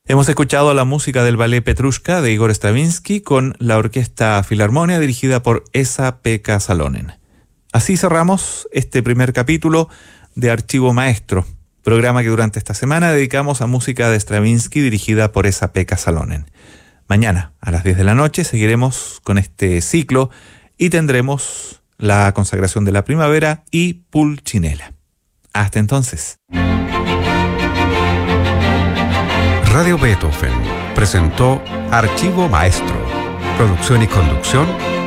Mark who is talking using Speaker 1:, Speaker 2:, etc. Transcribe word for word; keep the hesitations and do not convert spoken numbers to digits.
Speaker 1: Hemos escuchado la música del ballet Petrushka de Igor Stravinsky con la Orquesta Filarmonia dirigida por Esa-Pekka Salonen. Así cerramos este primer capítulo de Archivo Maestro, programa que durante esta semana dedicamos a música de Stravinsky dirigida por Esa-Pekka Salonen. Mañana a las diez de la noche seguiremos con este ciclo y tendremos la consagración de la primavera y Pulcinella. Hasta entonces.
Speaker 2: Radio Beethoven presentó Archivo Maestro, producción y conducción